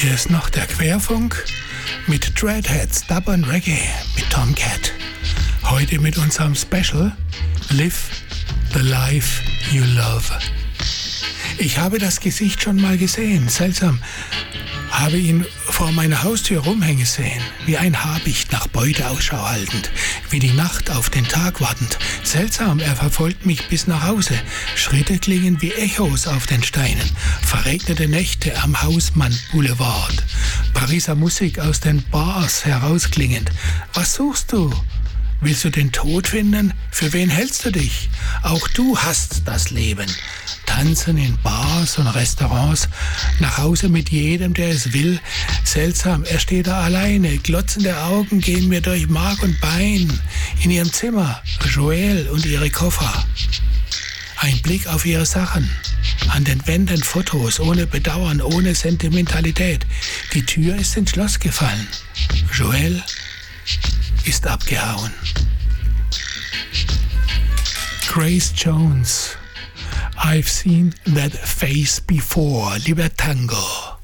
Hier ist noch der Querfunk mit Dreadheads, Stubborn Reggae mit Tomcat. Heute mit unserem Special Live the Life You Love. Ich habe das Gesicht schon mal gesehen, seltsam. Habe ihn vor meiner Haustür rumhängen sehen, wie ein Habicht nach Beute Ausschau haltend, wie die Nacht auf den Tag wartend. Seltsam, er verfolgt mich bis nach Hause. Schritte klingen wie Echos auf den Steinen. Verregnete Nächte am Hausmann-Boulevard. Pariser Musik aus den Bars herausklingend. Was suchst du? Willst du den Tod finden? Für wen hältst du dich? Auch du hast das Leben. Tanzen in Bars und Restaurants, nach Hause mit jedem, der es will. Seltsam, er steht da alleine, glotzende Augen gehen mir durch Mark und Bein. In ihrem Zimmer, Joelle und ihre Koffer. Ein Blick auf ihre Sachen. An den Wänden Fotos, ohne Bedauern, ohne Sentimentalität. Die Tür ist ins Schloss gefallen. Joelle ist abgehauen. Grace Jones. I've seen that face before. Lieber Tango.